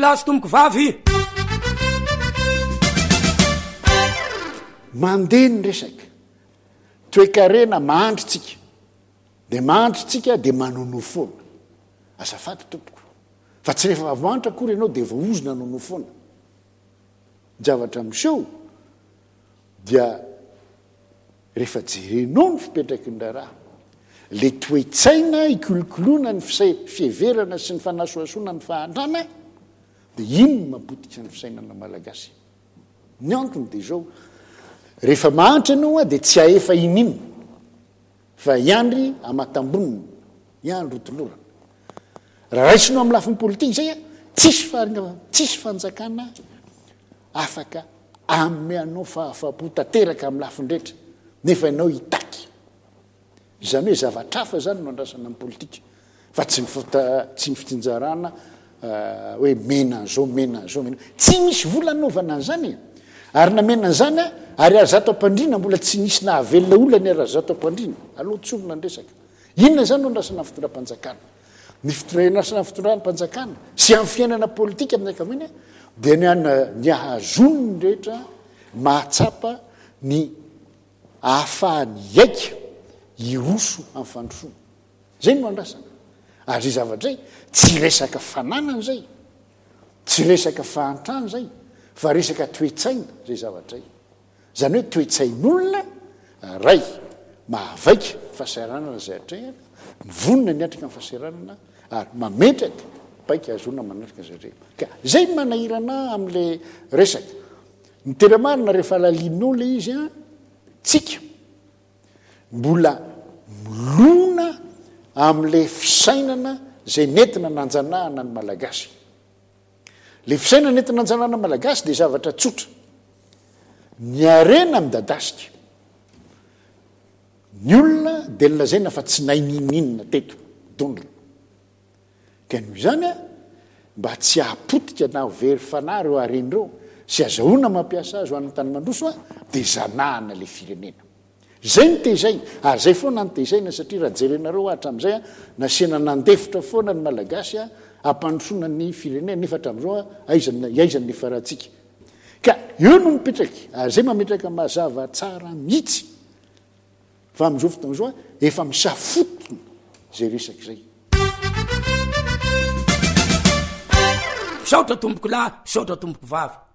lahy sy tomboko vavy. Mandeha ny resaka toe-karena mahandritsika de mahandritsika de manono foana azafaty tompoko fa tsy rehefa vavantra akory ianao de voaozona nono foana javatra miseho dia rehefa jerenao ny fipetraky ny raharaha le toe-tsaina ikolokoloana ny fieverana sy ny fanasoasoana ny fahantrana de iny mabotika ny fisainana malagasy ny antony de zao rehefa mahantra ianao a de tsy aefa ininy fa iandry amatamboniny iandro otolorana raha raisinao amin'ny lafiny politika zay a tsisy fanjakana afaka ameanao fahafapo tanteraka amin'ny lafiny rehetra nefa ianao hitaky zany hoe zavatrafa zany no andrasana amin'ny politika fa tsy ny fitsinjarana hoe menan'zao tsy misy vola naovana an'zany ary namena an'zany a ary azato ampandrina mbola tsy nisy nahavelona olany ary azato ampandrina aloha tsolona ny resaka inona zany no andrasana fitondram-panjakana ny fitondrasana fitondram-panjakana sy amin'ny fiainana politika amin'ny ankamainy dia ny ahazony rehetra mahatsapa ny ahafahany aika iroso amin'ny fandrosoana zay no andrasana ary zay zavatra zay tsy resaka fananana zay tsy resaka fahantrany zay fa resaka toe-tsaina zay zavatra zay zany hoe toe-tsain'olona ray mahavaika fahasahiranana zay atrehana mivonina ny atrika amin'ny fahasahiranana ary mametraka baika azona manatrika zay re ka zay manahirana amin'le resaka ny tena marina rehefa lalininao le izy a tsika mbola milona amin'le fisainana zay nentina nanjanahana ny malagasy le fisainana nentina nanjanahana malagasy de zavatra tsotra ny arena midadasika ny olona de lazaina fa tsy naininina teto dondrona ka noho izany a mba tsy ahapotika na very fanahy reo arenyreo sy azahoana mampiasa azy ho an'ny tany mandroso a de zanahana le firenena zay ny tezaina ary zay foana ny tezaina satria raha jerenareo hatram'izay a nasiana nandefitra foana ny malagasy a ampandrosoana ny firenena nefa hatram'izao a iaizany farahantsika ka eo no mipetraky ary zay mametraka mazava tsara mihitsy fa am'izao fotoana zao a efa misafotona zay resaky zay saotra tomboko lahy saotra tomboko vavy